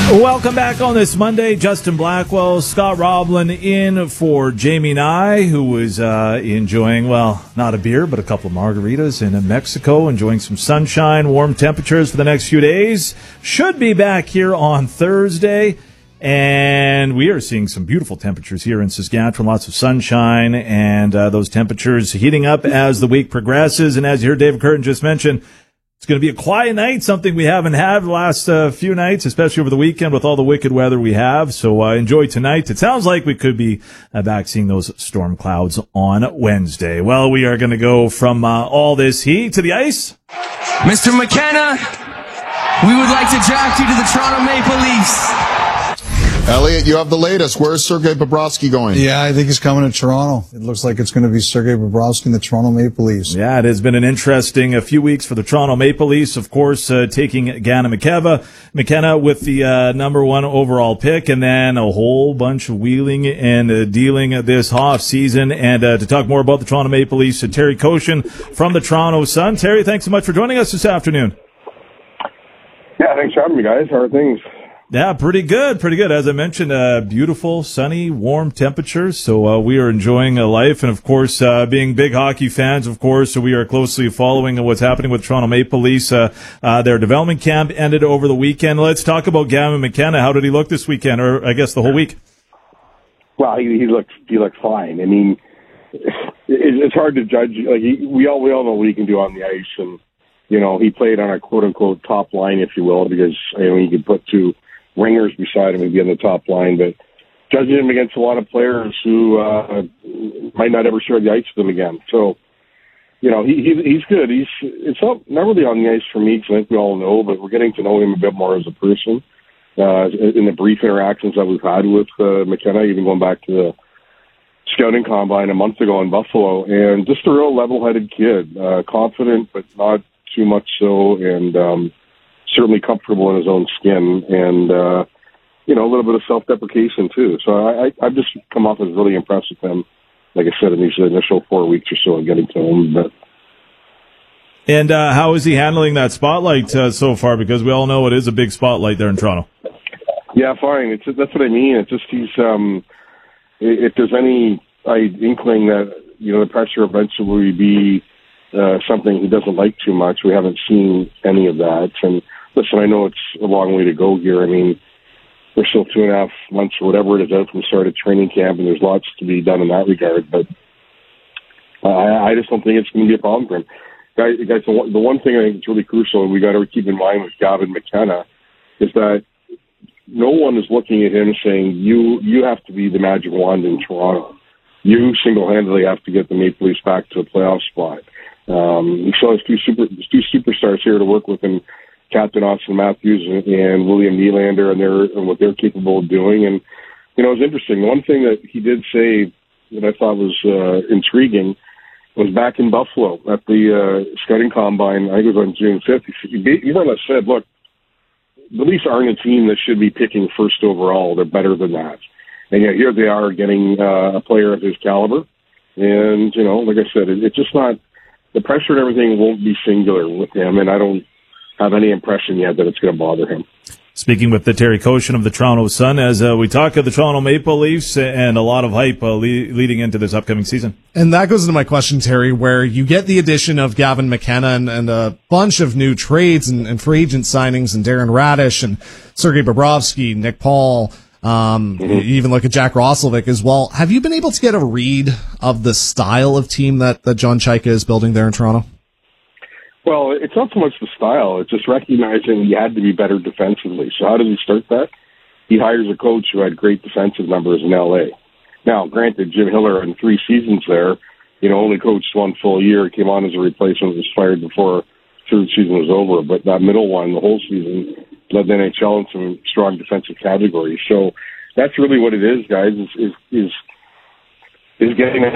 Welcome back on this Monday. Justin Blackwell, Scott Roblin in for Jamie Nye, who was enjoying, well, not a beer, but a couple of margaritas in Mexico, enjoying some sunshine, warm temperatures for the next few days. Should be back here on Thursday. And we are seeing some beautiful temperatures here in Saskatchewan, lots of sunshine, and those temperatures heating up as the week progresses. And as you heard David Curtin just mention, it's going to be a quiet night, something we haven't had the last few nights, especially over the weekend with all the wicked weather we have. So enjoy tonight. It sounds like we could be back seeing those storm clouds on Wednesday. Well, we are going to go from all this heat to the ice. Mr. McKenna, we would like to draft you to the Toronto Maple Leafs. Elliot, you have the latest. Where's Sergei Bobrovsky going? Yeah, I think he's coming to Toronto. It looks like it's going to be Sergei Bobrovsky and the Toronto Maple Leafs. Yeah, it has been an interesting few weeks for the Toronto Maple Leafs, of course, taking Gannon McKenna with the number one overall pick, and then a whole bunch of wheeling and dealing this off season. And to talk more about the Toronto Maple Leafs, Terry Koshin from the Toronto Sun. Terry, thanks so much for joining us this afternoon. Yeah, thanks for having me, guys. How are things? Yeah, pretty good. As I mentioned, beautiful, sunny, warm temperatures. So we are enjoying life. And, of course, being big hockey fans, of course, so we are closely following what's happening with Toronto Maple Leafs. Their development camp ended over the weekend. Let's talk about Gavin McKenna. How did he look this weekend, or I guess the whole week? Well, he looked fine. I mean, it's hard to judge. Like we all know what he can do on the ice. And, you know, he played on a quote-unquote top line, if you will, because, you know, he could put two ringers beside him and be on the top line, but judging him against a lot of players who might not ever share the ice with him again. So, you know, he's good. It's not really on the ice for me, because I think we all know, but we're getting to know him a bit more as a person in the brief interactions that we've had with McKenna, even going back to the scouting combine a month ago in Buffalo, and just a real level-headed kid, confident but not too much so, and certainly comfortable in his own skin, and you know, a little bit of self-deprecation too. So I've just come off as really impressed with him, like I said, in these initial 4 weeks or so of getting to him. And how is he handling that spotlight so far? Because we all know it is a big spotlight there in Toronto. Yeah, fine. That's what I mean. It's just he's if there's any inkling that, you know, the pressure eventually will be something he doesn't like too much, we haven't seen any of that. And listen, I know it's a long way to go here. I mean, we're still 2.5 months or whatever it is out from the start of training camp, and there's lots to be done in that regard. But I just don't think it's going to be a problem for him. Guys, the one thing I think is really crucial, and we got to keep in mind with Gavin McKenna, is that no one is looking at him saying, you have to be the magic wand in Toronto. You single-handedly have to get the Maple Leafs back to a playoff spot. He still has two superstars here to work with him, Captain Austin Matthews and William Nylander, and what they're capable of doing. And, you know, it was interesting. One thing that he did say that I thought was intriguing was back in Buffalo at the scouting combine, I think it was on June 5th, he more or less said, look, the Leafs aren't a team that should be picking first overall. They're better than that. And yet here they are getting a player of his caliber. And, you know, like I said, it's just not, the pressure and everything won't be singular with him, and I don't have any impression yet that it's going to bother him. Speaking with the Terry Koshin of the Toronto Sun, as we talk of the Toronto Maple Leafs and a lot of hype leading into this upcoming season. And that goes into my question, Terry, where you get the addition of Gavin McKenna and a bunch of new trades and free agent signings, and Darren Radish and Sergei Bobrovsky, Nick Paul, you even look at Jack Roslovic as well. Have you been able to get a read of the style of team that John Chayka is building there in Toronto? Well, it's not so much the style. It's just recognizing he had to be better defensively. So how did he start that? He hires a coach who had great defensive numbers in L.A. Now, granted, Jim Hiller in 3 seasons there, you know, only coached 1 full year, came on as a replacement, was fired before third season was over. But that middle one, the whole season, led the NHL in some strong defensive categories. So that's really what it is, guys, is getting